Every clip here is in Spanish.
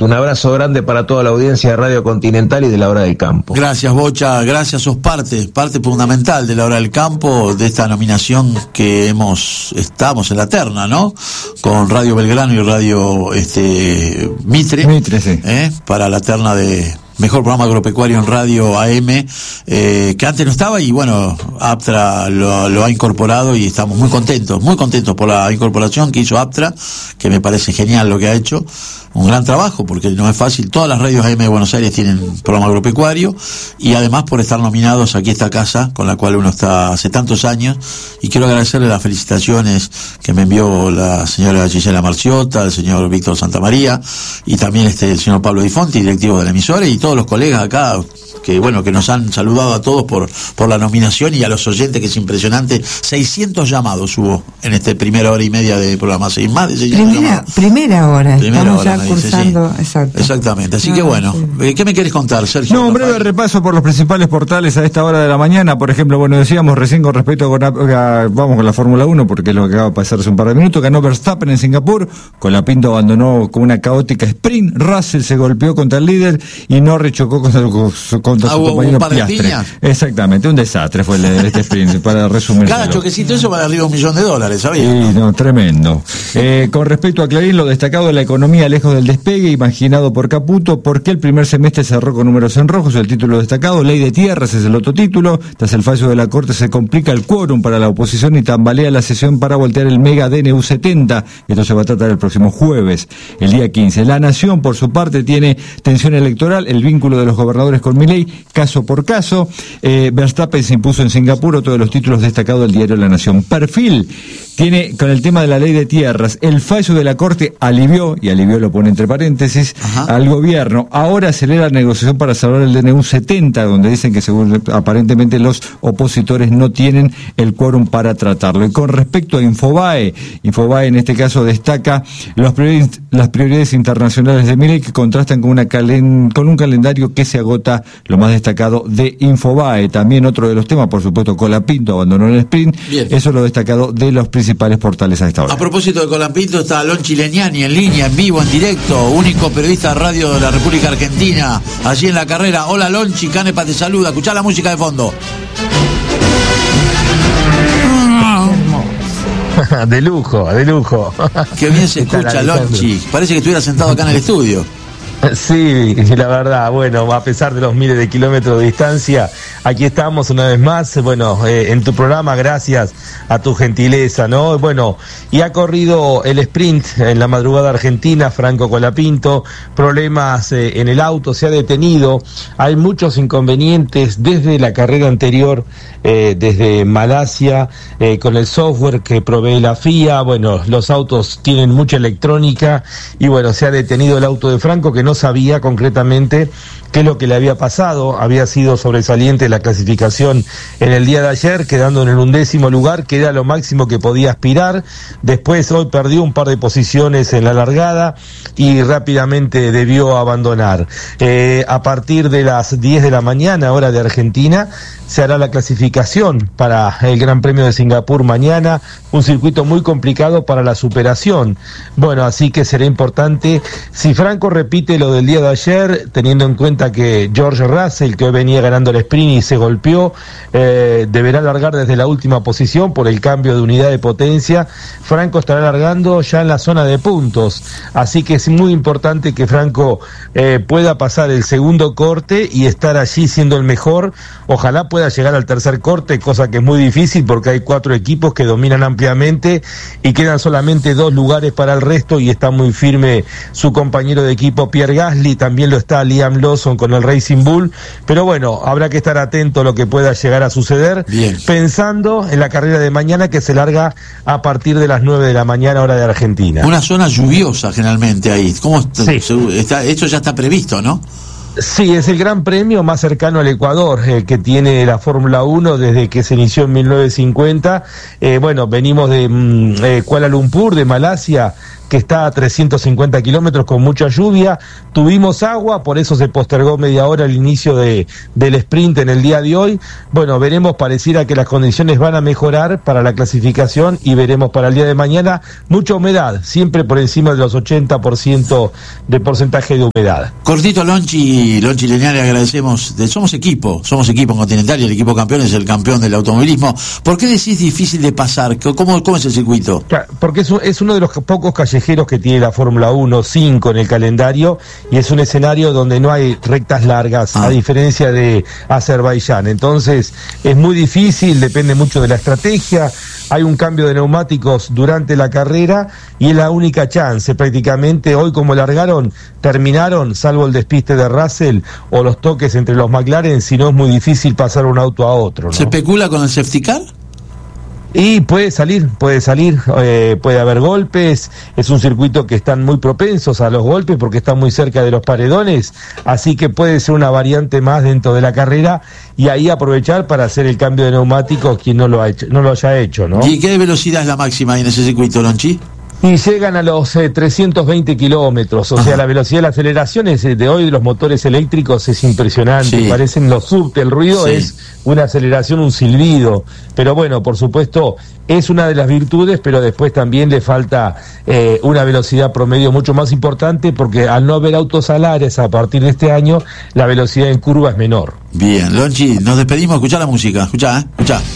Perfecto, un abrazo grande para toda la audiencia de Radio Continental y de La Hora del Campo. Gracias, Bocha, gracias, sos parte fundamental de La Hora del Campo, de esta nominación que estamos en la terna, ¿no? Con Radio Belgrano y Radio Mitre, sí. Para la terna de mejor programa agropecuario en radio AM, que antes no estaba, y bueno, Aptra lo ha incorporado y estamos muy contentos por la incorporación que hizo Aptra, que me parece genial lo que ha hecho, un gran trabajo, porque no es fácil. Todas las radios AM de Buenos Aires tienen programa agropecuario, y además por estar nominados aquí a esta casa con la cual uno está hace tantos años, y quiero agradecerle las felicitaciones que me envió la señora Gisela Marciota, el señor Víctor Santamaría, y también el señor Pablo Di Fonti, directivo de la emisora, y todos los colegas acá que nos han saludado a todos por la nominación, y a los oyentes, que es impresionante. 600 llamados hubo en esta primera hora y media de programa, más de 600 llamados. Primera hora, estamos hora, ya cursando, sí. Exacto. Exactamente, así que bueno, ¿qué me querés contar, Sergio? No, un breve repaso por los principales portales a esta hora de la mañana. Por ejemplo, decíamos recién con respecto vamos con la Fórmula 1, porque es lo que acaba de pasar hace un par de minutos. Ganó Verstappen en Singapur, Colapinto abandonó con una caótica sprint, Russell se golpeó contra el líder y Norris chocó contra su compañero Piastri. Exactamente, un desastre fue este sprint, para resumir. Cada choquecito eso vale arriba $1 millón, ¿sabías? Sí, no, tremendo. Con respecto a Clarín, lo destacado de la economía lejos del despegue imaginado por Caputo. ¿Por qué el primer semestre cerró con números en rojos? El título destacado. Ley de tierras es el otro título. Tras el fallo de la Corte se complica el quórum para la oposición y tambalea la sesión para voltear el mega DNU 70. Esto se va a tratar el próximo jueves, el día 15. La Nación, por su parte, tiene tensión electoral, el vínculo de los gobernadores con Milei, caso por caso. Verstappen se impuso en Singapur, otro de los títulos destacados del diario La Nación. Perfil tiene, con el tema de la ley de tierras, el fallo de la Corte alivió lo pone entre paréntesis, al gobierno. Ahora acelera la negociación para salvar el DNU 70, donde dicen que según aparentemente los opositores no tienen el quórum para tratarlo. Y con respecto a Infobae en este caso destaca las prioridades internacionales de Milei, que contrastan con un calendario que se agota, lo más destacado de Infobae. También otro de los temas, por supuesto, Colapinto abandonó el sprint. Bien. Eso es lo destacado de los principales portales a esta hora. A propósito de Colapinto, está Lonchi Legnani en línea, en vivo, en directo, único periodista de radio de la República Argentina, allí en La Carrera. Hola Lonchi, Canepa te saluda, escuchá la música de fondo. De lujo. Qué bien se escucha, Lonchi, parece que estuviera sentado acá en el estudio. Sí, la verdad, bueno, a pesar de los miles de kilómetros de distancia, aquí estamos una vez más, en tu programa, gracias a tu gentileza, ¿no? Bueno, y ha corrido el sprint en la madrugada argentina, Franco Colapinto, problemas en el auto, se ha detenido, hay muchos inconvenientes desde la carrera anterior, desde Malasia, con el software que provee la FIA, los autos tienen mucha electrónica, y se ha detenido el auto de Franco, que no sabía concretamente qué es lo que le había pasado. Había sido sobresaliente la clasificación en el día de ayer, quedando en el 11º lugar, que era lo máximo que podía aspirar. Después hoy perdió un par de posiciones en la largada y rápidamente debió abandonar. A partir de las 10 de la mañana, hora de Argentina, se hará la clasificación para el Gran Premio de Singapur mañana, un circuito muy complicado para la superación. Así que será importante, si Franco repite lo del día de ayer, teniendo en cuenta que George Russell, que hoy venía ganando el sprint y se golpeó, deberá largar desde la última posición por el cambio de unidad de potencia. Franco estará largando ya en la zona de puntos, así que es muy importante que Franco pueda pasar el segundo corte y estar allí siendo el mejor. Ojalá pueda llegar al tercer corte, cosa que es muy difícil porque hay 4 equipos que dominan ampliamente y quedan solamente 2 lugares para el resto, y está muy firme su compañero de equipo Pierre Gasly, también lo está Liam Lawson con el Racing Bull, pero habrá que estar atento a lo que pueda llegar a suceder. Bien. Pensando en la carrera de mañana, que se larga a partir de las 9 de la mañana, hora de Argentina. Una zona lluviosa generalmente ahí. ¿Cómo está? Sí. Esto ya está previsto, ¿no? Sí, es el gran premio más cercano al Ecuador que tiene la Fórmula 1 desde que se inició en 1950. Venimos de Kuala Lumpur, de Malasia, que está a 350 kilómetros con mucha lluvia. Tuvimos agua, por eso se postergó media hora el inicio del sprint en el día de hoy. Bueno, veremos, pareciera que las condiciones van a mejorar para la clasificación y veremos para el día de mañana mucha humedad, siempre por encima de los 80% de porcentaje de humedad. Cortito, Lonchi Leniani, agradecemos. Somos equipo en Continental y el equipo campeón es el campeón del automovilismo. ¿Por qué decís difícil de pasar? ¿Cómo es el circuito? Porque es uno de los pocos callejeros que tiene la Fórmula 1, 5 en el calendario, y es un escenario donde no hay rectas largas, a diferencia de Azerbaiyán. Entonces es muy difícil, depende mucho de la estrategia. Hay un cambio de neumáticos durante la carrera y es la única chance. Prácticamente hoy, como largaron, terminaron, salvo el despiste de Russell o los toques entre los McLaren, si no es muy difícil pasar un auto a otro, ¿no? ¿Se especula con el safety car? Y puede salir, puede haber golpes. Es un circuito que están muy propensos a los golpes porque están muy cerca de los paredones, así que puede ser una variante más dentro de la carrera y ahí aprovechar para hacer el cambio de neumáticos quien no lo haya hecho, ¿no? ¿Y qué velocidad es la máxima en ese circuito, Lonchi? Y llegan a los 320 kilómetros, o sea, la velocidad de la aceleración de hoy de los motores eléctricos es impresionante, sí. Parecen los subte, el ruido es una aceleración, un silbido, pero bueno, por supuesto, es una de las virtudes, pero después también le falta una velocidad promedio mucho más importante, porque al no haber autos alares a partir de este año, la velocidad en curva es menor. Bien, Lonchi, nos despedimos, escuchá la música, escuchá.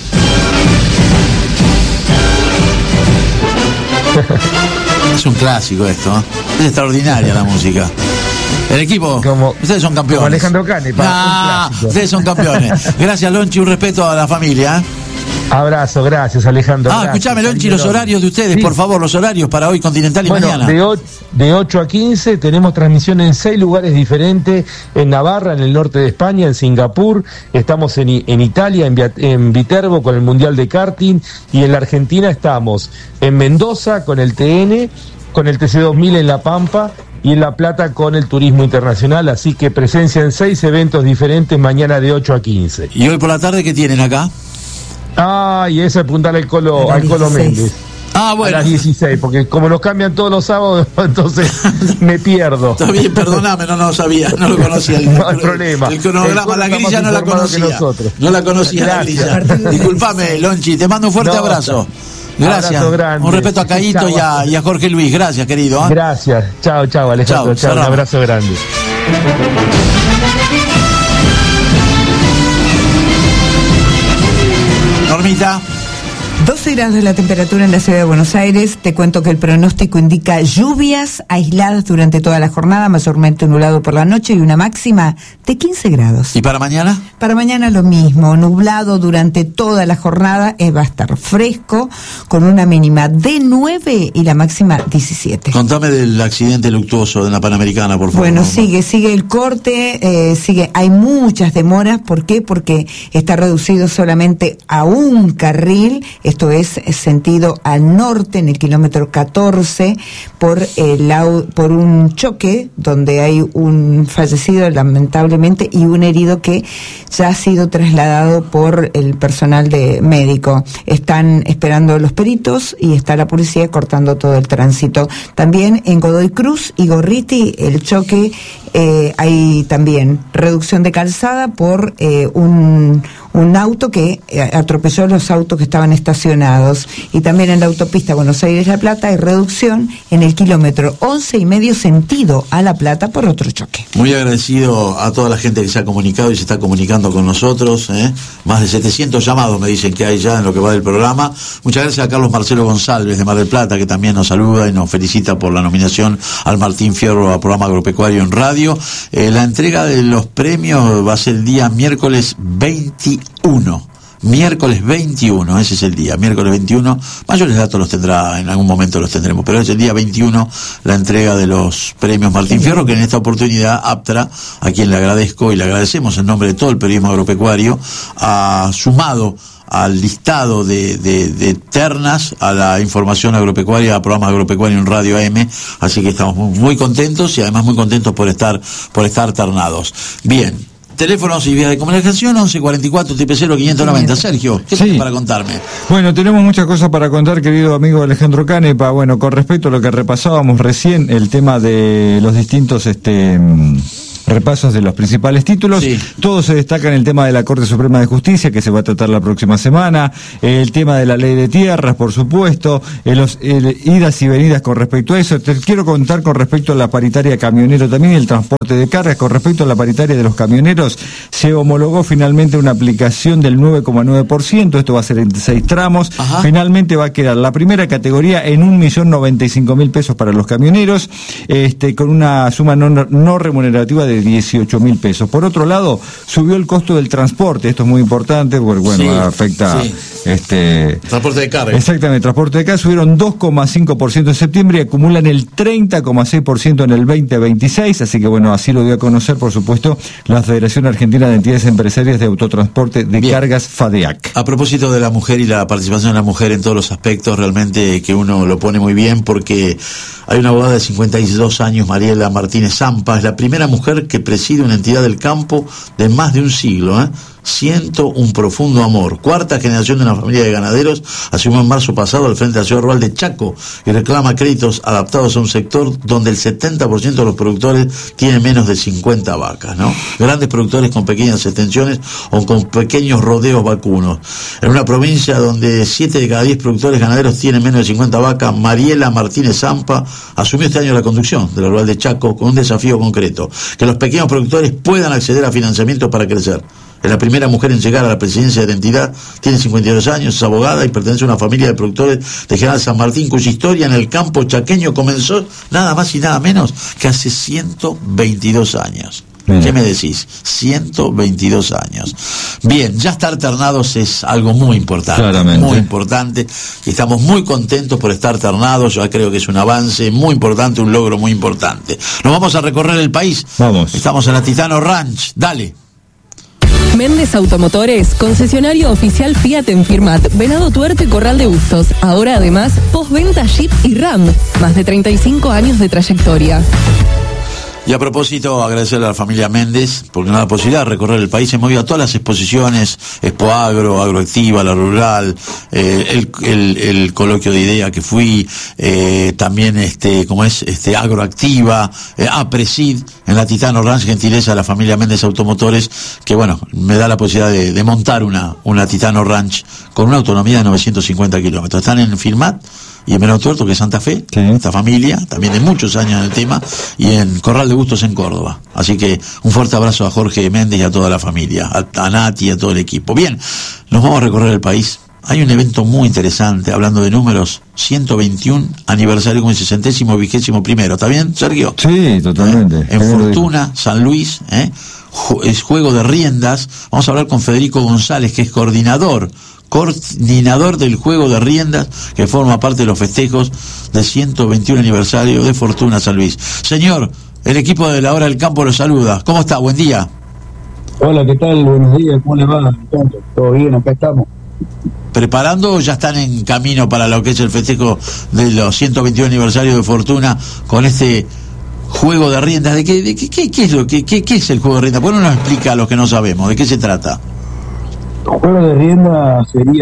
Es un clásico esto, ¿eh? Es extraordinaria la música. El equipo, ustedes son campeones. Como Alejandro Canepa. Ustedes son campeones. Gracias, Lonchi, un respeto a la familia. Abrazo, gracias, Alejandro. Escuchame, Lonchi, los horarios de ustedes, por favor, los horarios para hoy, Continental y mañana. De 8 a 15 tenemos transmisión en 6 lugares diferentes, en Navarra, en el norte de España, en Singapur, estamos en Italia, en Viterbo con el Mundial de Karting, y en la Argentina estamos en Mendoza con el TN, con el TC2000 en La Pampa, y en La Plata con el Turismo Internacional, así que presencia en 6 eventos diferentes mañana de 8 a 15. ¿Y hoy por la tarde qué tienen acá? Y esa es apuntarle al Colo Méndez. Bueno. A las 16, porque como nos cambian todos los sábados, entonces me pierdo. Está bien, perdóname, no sabía, no lo conocía. No hay problema. El cronograma, la grilla no la conocía. No la conocía la grilla. Disculpame, Lonchi, te mando un fuerte abrazo. Gracias. Un respeto a Caíto y a Jorge Luis. Gracias, querido. Gracias. Chao, Alejandro. Chao, un abrazo grande. Normita. 12 grados la temperatura en la ciudad de Buenos Aires. Te cuento que el pronóstico indica lluvias aisladas durante toda la jornada, mayormente nublado por la noche y una máxima de 15 grados. ¿Y para mañana? Para mañana lo mismo, nublado durante toda la jornada, va a estar fresco, con una mínima de 9 y la máxima 17. Contame del accidente luctuoso de la Panamericana, por favor. Bueno, sigue el corte, hay muchas demoras. ¿Por qué? Porque está reducido solamente a un carril. Esto es sentido al norte, en el kilómetro 14, por un choque donde hay un fallecido, lamentablemente, y un herido que ya ha sido trasladado por el personal médico. Están esperando los peritos y está la policía cortando todo el tránsito. También en Godoy Cruz y Gorriti, el choque, hay también reducción de calzada por un auto que atropelló los autos que estaban estacionados. Y también en la autopista Buenos Aires-La Plata hay reducción en el kilómetro 11,5 sentido a La Plata por otro choque. Muy agradecido a toda la gente que se ha comunicado y se está comunicando con nosotros. Más de 700 llamados me dicen que hay ya en lo que va del programa. Muchas gracias a Carlos Marcelo González de Mar del Plata, que también nos saluda y nos felicita por la nominación al Martín Fierro a programa agropecuario en radio. La entrega de los premios va a ser el día miércoles 21. Miércoles 21, ese es el día, miércoles 21, mayores datos los tendrá, en algún momento los tendremos, pero es el día 21 la entrega de los premios Martín Fierro, que en esta oportunidad Aptra, a quien le agradezco y le agradecemos en nombre de todo el periodismo agropecuario, ha sumado al listado de ternas a la información agropecuaria, a programas agropecuarios en Radio AM, así que estamos muy contentos y además muy contentos por estar ternados. Bien. Teléfonos y vías de comunicación 1144 590. Sergio, ¿qué tienes para contarme? Bueno, tenemos muchas cosas para contar, querido amigo Alejandro Canepa. Bueno, con respecto a lo que repasábamos recién, el tema de los distintos repasos de los principales títulos, todo se destaca en el tema de la Corte Suprema de Justicia, que se va a tratar la próxima semana, el tema de la ley de tierras, por supuesto, los idas y venidas con respecto a eso. Te quiero contar con respecto a la paritaria camionero también y el transporte de cargas. Con respecto a la paritaria de los camioneros, se homologó finalmente una aplicación del 9,9%, esto va a ser en 6 tramos. Ajá. Finalmente va a quedar la primera categoría en 1.095.000 pesos para los camioneros, con una suma no remunerativa de 18.000 pesos. Por otro lado, subió el costo del transporte, esto es muy importante porque afecta transporte de carga. Exactamente, transporte de carga subieron 2,5% en septiembre y acumulan el 30,6% en el 2026, así que bueno, así lo dio a conocer, por supuesto, la Federación Argentina de Entidades Empresarias de Autotransporte de Cargas, FADEAC. A propósito de la mujer y la participación de la mujer en todos los aspectos, realmente que uno lo pone muy bien, porque hay una abogada de 52 años, Mariela Martínez Zampa, es la primera mujer que preside una entidad del campo de más de un siglo, Siento un profundo amor. Cuarta generación de una familia de ganaderos, asumió en marzo pasado al frente de la ciudad rural de Chaco y reclama créditos adaptados a un sector donde el 70% de los productores tienen menos de 50 vacas, ¿no? Grandes productores con pequeñas extensiones o con pequeños rodeos vacunos. En una provincia donde 7 de cada 10 productores ganaderos tienen menos de 50 vacas, Mariela Martínez Zampa asumió este año la conducción de la rural de Chaco con un desafío concreto: que los pequeños productores puedan acceder a financiamiento para crecer. Es la primera mujer en llegar a la presidencia de la entidad, tiene 52 años, es abogada y pertenece a una familia de productores de General San Martín, cuya historia en el campo chaqueño comenzó nada más y nada menos que hace 122 años. ¿Qué me decís? 122 años. Bien, ya estar ternados es algo muy importante. Claramente. Muy importante. Y estamos muy contentos por estar ternados. Yo creo que es un avance muy importante, un logro muy importante. Nos vamos a recorrer el país. Vamos. Estamos en la Titano Ranch. Dale. Méndez Automotores, concesionario oficial Fiat en Firmat, Venado Tuerte, Corral de Bustos. Ahora además, postventa Jeep y Ram. Más de 35 años de trayectoria. Y a propósito, agradecerle a la familia Méndez, porque nos da la posibilidad de recorrer el país. Hemos ido a todas las exposiciones, Expo Agro, Agroactiva, la Rural, el coloquio de idea que fui, también Agroactiva, Presid, en la Titano Ranch, gentileza de la familia Méndez Automotores, que bueno, me da la posibilidad de montar una Titano Ranch con una autonomía de 950 kilómetros. Están en Firmat y en Venado Tuerto, que es Santa Fe, esta familia, también de muchos años en el tema, y en Corral de Bustos en Córdoba. Así que un fuerte abrazo a Jorge Méndez y a toda la familia, a Nati y a todo el equipo. Bien, nos vamos a recorrer el país. Hay un evento muy interesante, hablando de números, 121 aniversario con el 60º, ¿está bien, Sergio? Sí, totalmente. En Fortuna, San Luis, es juego de riendas. Vamos a hablar con Federico González, que es coordinador del juego de riendas, que forma parte de los festejos del 121 aniversario de Fortuna San Luis. Señor, el equipo de La Hora del Campo lo saluda. ¿Cómo está? Buen día. Hola, ¿qué tal? Buenos días, ¿cómo le va? ¿Todo bien? Acá estamos. ¿Preparando o ya están en camino para lo que es el festejo de los 121 aniversario de Fortuna con este juego de riendas? ¿De qué es el juego de riendas? ¿Por qué no nos explica a los que no sabemos? ¿De qué se trata? El juego de rienda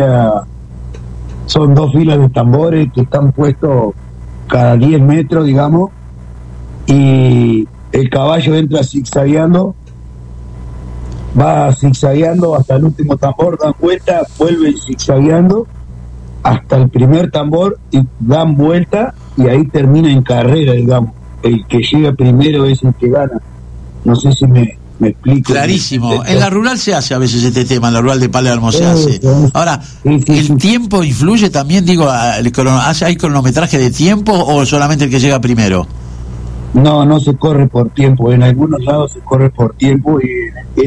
son 2 filas de tambores que están puestos cada 10 metros, digamos, y el caballo entra zigzagueando, va zigzagueando hasta el último tambor, dan vuelta, vuelven zigzagueando hasta el primer tambor y dan vuelta, y ahí termina en carrera, digamos. El que llega primero es el que gana. No sé si me explico. Clarísimo. En la rural se hace a veces este tema, en la rural de Palermo se hace. Ahora, ¿el tiempo influye también? Digo, ¿hay cronometraje de tiempo o solamente el que llega primero? No se corre por tiempo. En algunos lados se corre por tiempo y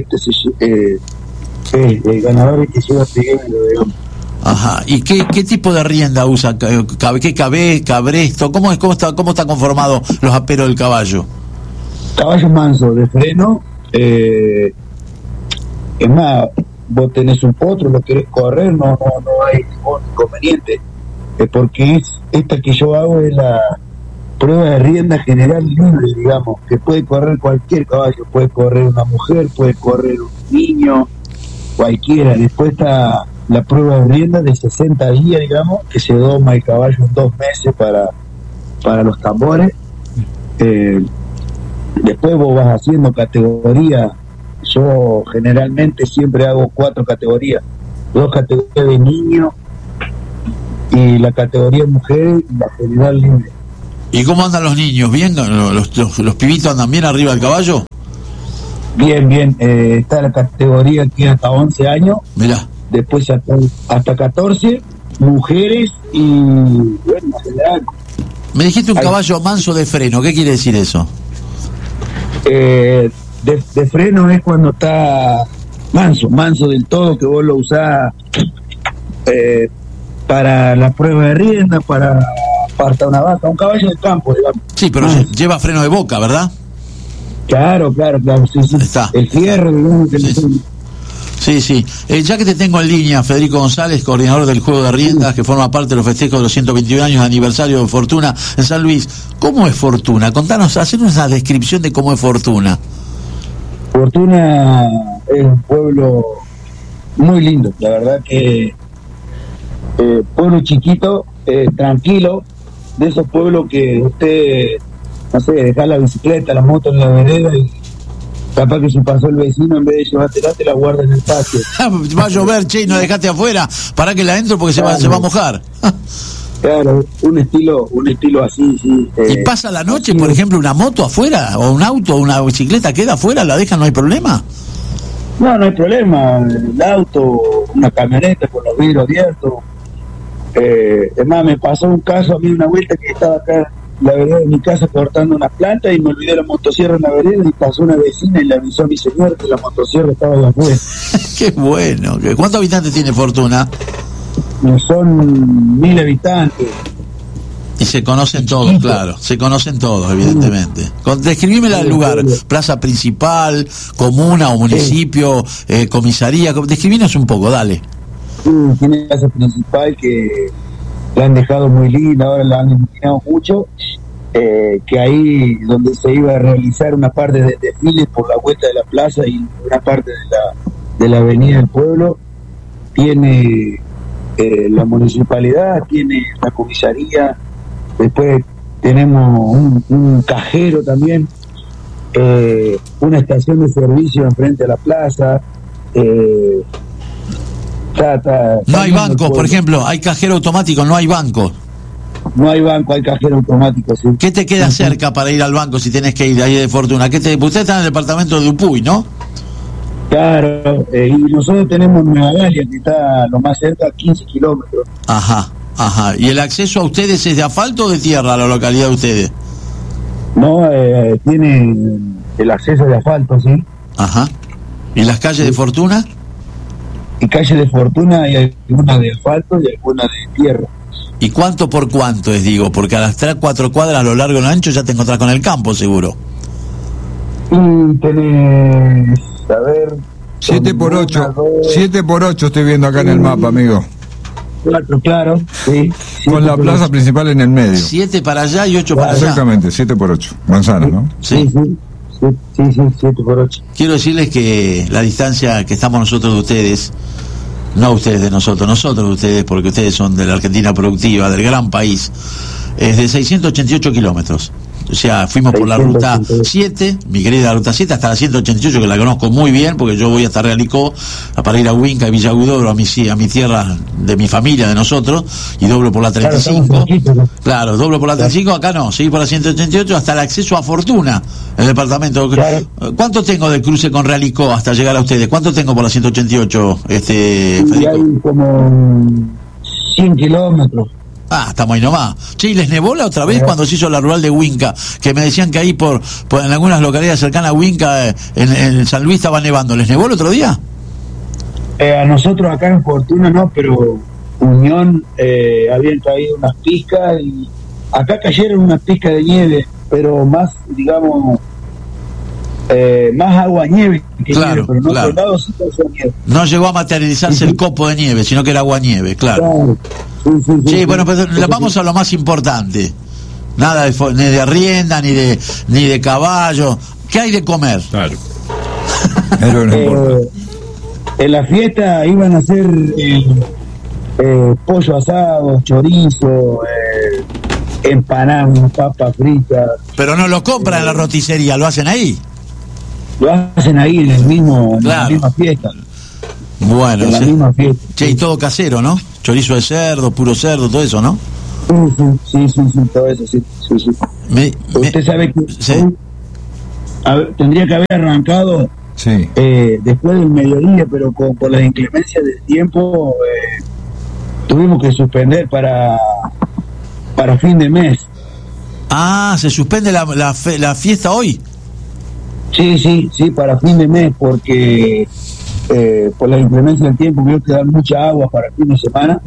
el ganador es que llega primero, digamos. Ajá. ¿Y qué tipo de rienda usa? ¿Qué cabresto? ¿Cómo está conformado los aperos del caballo? Caballo manso, de freno. Es más, vos tenés un potro, lo querés correr, no hay ningún inconveniente, porque esta que yo hago es prueba de rienda general libre, digamos, que puede correr cualquier caballo, puede correr una mujer, puede correr un niño, cualquiera. Después está la prueba de rienda de 60 días, digamos, que se doma el caballo en 2 meses para los tambores. Después vos vas haciendo categorías. Yo generalmente siempre hago 4 categorías, 2 categorías de niños y la categoría mujer y la general libre. ¿Y cómo andan los niños? ¿Bien? ¿Los pibitos andan bien arriba del caballo? Bien, bien. Está la categoría que hasta 11 años. Mirá. Después hasta 14, mujeres y, bueno, en general. Me dijiste un caballo manso de freno. ¿Qué quiere decir eso? De freno es cuando está manso del todo, que vos lo usás para la prueba de rienda, para una vaca, un caballo de campo, digamos. Sí, pero lleva freno de boca, ¿verdad? Claro, sí. Está. El fierro, digamos, que Sí. Ya que te tengo en línea, Federico González, coordinador del juego de riendas, que forma parte de los festejos de los 121 años de aniversario de Fortuna en San Luis. ¿Cómo es Fortuna? Contanos, hacernos una descripción de cómo es Fortuna. Fortuna es un pueblo muy lindo, la verdad que pueblo chiquito, tranquilo, de esos pueblos que usted, no sé, deja la bicicleta, la moto en la vereda y capaz que se pasó el vecino, en vez de llevártela, te la guarda en el patio. Va a llover, che, no dejaste afuera, para que la entro porque claro. se va a mojar. Claro, un estilo así, sí. ¿Y pasa la noche, así, por ejemplo, una moto afuera, o un auto, o una bicicleta queda afuera, la dejan, no hay problema? No hay problema, el auto, una camioneta con los vidrios abiertos. Es más, me pasó un caso a mí, una vuelta que estaba acá en la vereda de mi casa cortando una planta y me olvidé la motosierra en la vereda y pasó una vecina y le avisó a mi señor que la motosierra estaba de afuera. Qué bueno. ¿Cuántos habitantes tiene Fortuna? Son 1000 habitantes. Y se conocen todos, claro, se conocen todos, evidentemente. Describime el lugar, plaza principal, comuna o municipio, comisaría, describinos un poco, dale. Tiene plaza principal que la han dejado muy linda, ahora la han iluminado mucho, que ahí donde se iba a realizar una parte del desfile por la vuelta de la plaza y una parte de la avenida del pueblo, tiene la municipalidad, tiene la comisaría, después tenemos un cajero también, una estación de servicio enfrente a la plaza. No hay bancos, por ejemplo, hay cajero automático, no hay banco. No hay banco, hay cajero automático, sí. ¿Qué te queda cerca para ir al banco si tenés que ir ahí de Fortuna? Usted está en el departamento de Upuy, ¿no? Claro, y nosotros tenemos Nueva Galia, que está lo más cerca, 15 kilómetros. Ajá. ¿Y el acceso a ustedes es de asfalto o de tierra a la localidad de ustedes? No, tiene el acceso de asfalto, sí. Ajá. ¿Y las calles de Fortuna? Y calles de Fortuna hay algunas de asfalto y algunas de tierra. ¿Y cuánto por cuánto es, digo? Porque a las 3-4 cuadras a lo largo y lo ancho ya te encontrás con el campo, seguro. Y tenés, a ver... 7 por 8, 7 por 8 estoy viendo acá en el mapa, amigo. 4, claro, sí. Con la plaza 8. Principal en el medio. 7 para allá y 8 para allá. Exactamente, 7 por 8. Manzana, ¿no? Sí. Sí, 7 por 8. Quiero decirles que la distancia que estamos nosotros de ustedes, no ustedes de nosotros de ustedes, porque ustedes son de la Argentina productiva, del gran país, es de 688 kilómetros. O sea, fuimos por la ruta 7, mi querida ruta 7, hasta la 188, que la conozco muy bien, porque yo voy hasta Realicó para ir a Huinca y Villa Huidobro, a mi tierra, de mi familia, de nosotros, y doblo por la 35. Claro, doblo por la 35, acá no, seguir por la 188 hasta el acceso a Fortuna, el departamento. Claro. ¿Cuánto tengo de cruce con Realicó hasta llegar a ustedes? ¿Cuánto tengo por la 188, Federico? Y hay como 100 kilómetros. Estamos ahí nomás. Che, ¿y les nevó la otra vez cuando se hizo la rural de Huinca? Que me decían que ahí por en algunas localidades cercanas a Huinca, en San Luis estaba nevando. ¿Les nevó el otro día? A nosotros acá en Fortuna no, pero Unión habían caído unas pizcas y acá cayeron unas pizcas de nieve, pero más, digamos, más agua nieve que claro, nieve, pero en claro. otro lado sí cayó nieve. No llegó a materializarse el copo de nieve, sino que era agua nieve, claro. Sí, bueno, pues vamos a lo más importante. Nada ni de arrienda, ni de caballo. ¿Qué hay de comer? Claro. Pero no importa. En la fiesta iban a hacer pollo asado, chorizo, empanadas, papas fritas. Pero no lo compran en la roticería, lo hacen ahí. Lo hacen ahí en la misma fiesta. Bueno, en la misma fiesta. Che, y todo casero, ¿no? Chorizo de cerdo, puro cerdo, todo eso, ¿no? Sí, todo eso, sí. Usted sabe que tendría que haber arrancado después del mediodía, pero por las inclemencias del tiempo tuvimos que suspender para fin de mes. Ah, ¿se suspende la fiesta hoy? Sí, para fin de mes, porque por la inclemencia del tiempo vio que dan mucha agua para el fin de semana.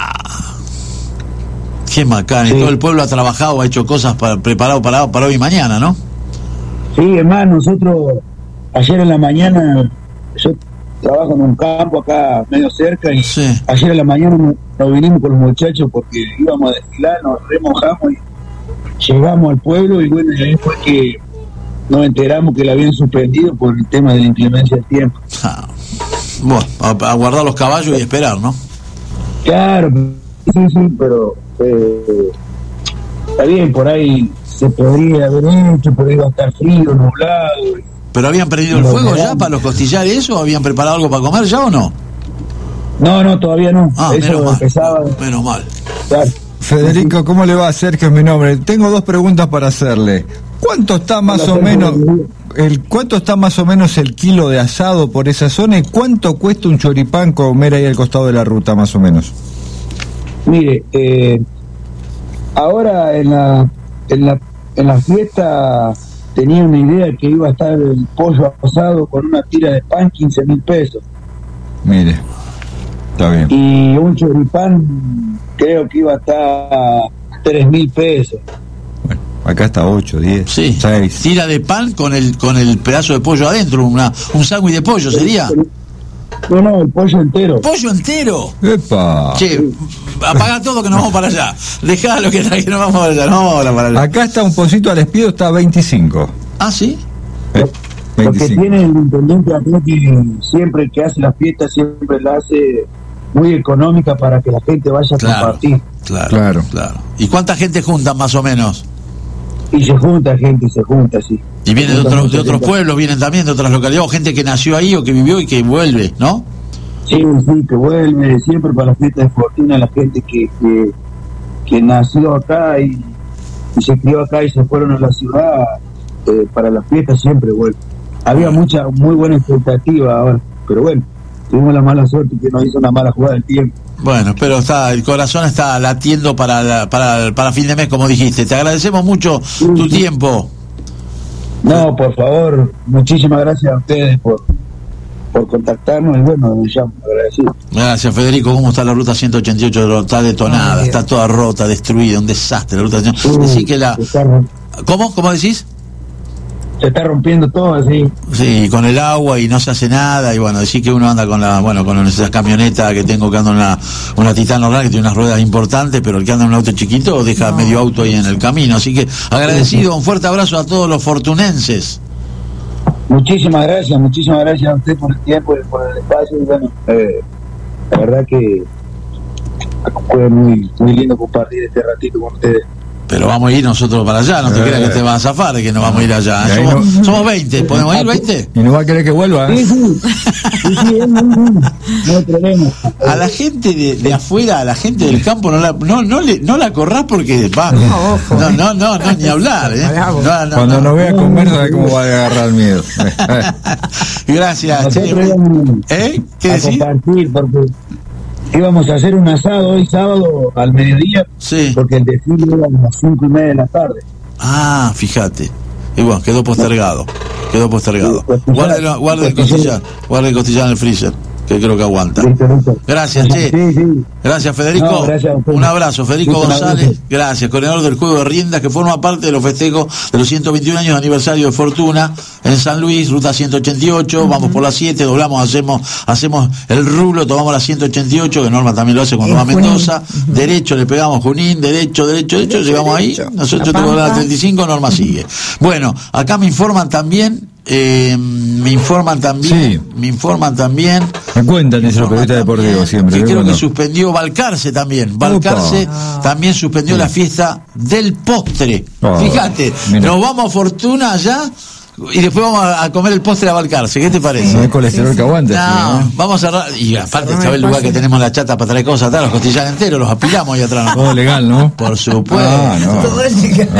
Qué macana, y todo el pueblo ha trabajado, ha hecho cosas preparado para hoy y mañana, ¿no? Sí, hermano, nosotros ayer en la mañana, yo trabajo en un campo acá medio cerca, y ayer en la mañana nos vinimos con los muchachos porque íbamos a desfilar, nos remojamos y llegamos al pueblo, y bueno, y ahí fue que nos enteramos que la habían suspendido por el tema de la inclemencia del tiempo. Bueno, a guardar los caballos y esperar, ¿no? Claro, sí, pero está bien, por ahí se podría haber hecho, por ahí va a estar frío, nublado. ¿Pero habían prendido el fuego ya para los costillares eso? ¿O habían preparado algo para comer ya o no? No, todavía no. Eso empezaba. Menos mal. Claro. Federico, ¿cómo le va? Sergio es mi nombre. Tengo 2 preguntas para hacerle. ¿Cuánto está más o menos el kilo de asado por esa zona y cuánto cuesta un choripán comer ahí al costado de la ruta más o menos? Mire, ahora en la fiesta tenía una idea que iba a estar el pollo asado con una tira de pan 15.000 pesos. Mire, está bien. Y un choripán creo que iba a estar 3.000 pesos. Bueno, acá está 8, 10, 6. Tira de pan con el pedazo de pollo adentro, un sándwich de pollo sería. No, el pollo entero. ¿Pollo entero? ¡Epa! Che, apaga todo que nos vamos para allá. Dejalo que nos vamos para allá. No, para allá. Acá está un pocito al espiedo, está 25. ¿Ah, sí? Lo que tiene el intendente acá, que siempre que hace la fiesta, siempre la hace muy económica para que la gente vaya a compartir. Claro. ¿Y cuánta gente juntan más o menos? Y se junta, sí. Y vienen de otros pueblos, vienen también de otras localidades, o gente que nació ahí o que vivió y que vuelve, ¿no? Sí, que vuelve siempre para la fiesta de fortuna, la gente que nació acá y se crió acá y se fueron a la ciudad, para la fiesta siempre vuelve. Había muy buena expectativa ahora, pero bueno, tuvimos la mala suerte que nos hizo una mala jugada del tiempo. Bueno, pero el corazón está latiendo para fin de mes, como dijiste. Te agradecemos mucho tu tiempo. No, por favor, muchísimas gracias a ustedes por contactarnos, y bueno, ya agradecido. Gracias, Federico. ¿Cómo está la ruta 188? Está detonada, está toda rota, destruida, un desastre la ruta 188. Decís que ¿Cómo decís? Se está rompiendo todo así. Sí, con el agua y no se hace nada, y bueno, decir que uno anda con esa camioneta que tengo, que anda una Titan normal que tiene unas ruedas importantes, pero el que anda en un auto chiquito deja medio auto ahí en el camino, así que agradecido, un fuerte abrazo a todos los fortunenses. Muchísimas gracias a usted por el tiempo y por el espacio, y bueno, la verdad que fue muy lindo compartir este ratito con ustedes. Pero vamos a ir nosotros para allá, no te creas que te vas a zafar, que no vamos a ir allá. Somos 20, ¿podemos ir 20? ¿Y no va a querer que vuelva? Sí, no hay problema. A la gente de afuera, a la gente del campo, no la corrás porque va. No, ni hablar. Cuando nos vea comer, sabe cómo va a agarrar el miedo. Gracias. ¿Qué decís? Compartir, porque íbamos a hacer un asado hoy sábado al mediodía, porque el desfile era a las 5:30 de la tarde. Ah, fíjate. Y bueno, quedó postergado. Guarda el costillar en el freezer. que creo que aguanta. Listo. Gracias, che. Sí. Gracias, Federico. No, gracias. Un abrazo, Federico Listo, González. Gracias, coordinador del juego de riendas, que forma parte de los festejos de los 121 años de aniversario de Fortuna en San Luis, ruta 188. Vamos por la 7, doblamos, hacemos el rulo, tomamos la 188, que Norma también lo hace cuando va a Mendoza. Derecho, le pegamos Junín, derecho, llegamos ahí. Nosotros tenemos la 35, Norma sigue. Bueno, acá me informan también. Me informan también. Me cuentan eso los periodistas deportivos siempre. Que creo que suspendió Balcarce también. Balcarce también suspendió la fiesta del postre. Fíjate, nos vamos a Fortuna allá y después vamos a comer el postre a Balcarce. ¿Qué te parece? No hay colesterol que aguante. No, vamos a cerrar. Y aparte, ¿sabes el lugar que tenemos la chata para traer cosas atrás? Los costillares enteros, los apilamos ahí atrás. Todo legal, ¿no? Por supuesto. Todo legal.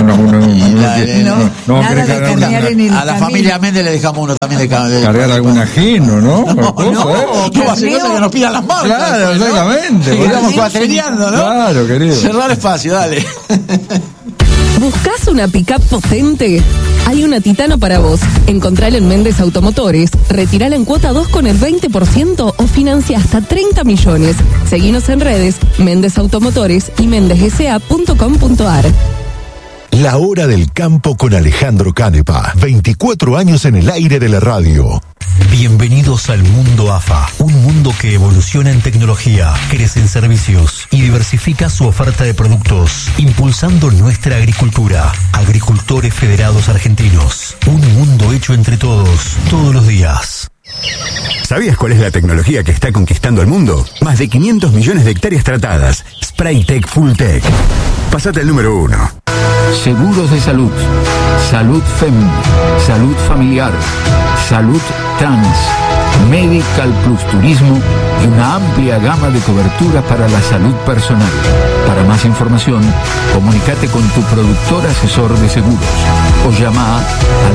Nada de carnear en el a la familia Méndez le dejamos uno también de cargar algún ajeno, ¿no? No hace cosas que nos pidan las manos. Claro, exactamente. Estamos cuatreniando, ¿no? Claro, querido. Cerrar espacio, dale. ¿Buscás una pick-up potente? Hay una Titano para vos. Encontrala en Méndez Automotores. Retirala en cuota 2 con el 20% o financia hasta 30 millones. Seguinos en redes, Méndez Automotores y mendezsa.com.ar. La Hora del Campo con Alejandro Canepa. 24 años en el aire de la radio. Bienvenidos al mundo AFA, un mundo que evoluciona en tecnología, crece en servicios y diversifica su oferta de productos, impulsando nuestra agricultura. Agricultores Federados Argentinos, un mundo hecho entre todos, todos los días. ¿Sabías cuál es la tecnología que está conquistando el mundo? Más de 500 millones de hectáreas tratadas. Spraytec Fulltech. Pasate al número 1. Seguros de salud, salud FEM, salud familiar, salud trans, Medical Plus Turismo y una amplia gama de coberturas para la salud personal. Para más información, comunícate con tu productor asesor de seguros o llama al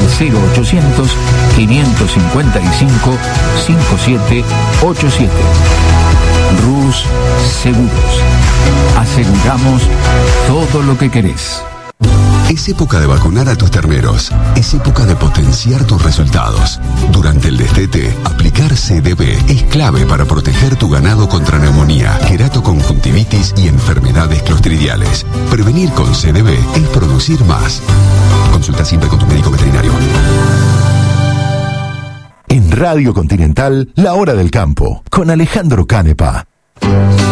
0800-555-5787. Rus Seguros. Aseguramos todo lo que querés. Es época de vacunar a tus terneros. Es época de potenciar tus resultados. Durante el destete, aplicar CDB es clave para proteger tu ganado contra neumonía, queratoconjuntivitis y enfermedades clostridiales. Prevenir con CDB es producir más. Consulta siempre con tu médico veterinario. En Radio Continental, La Hora del Campo, con Alejandro Canepa.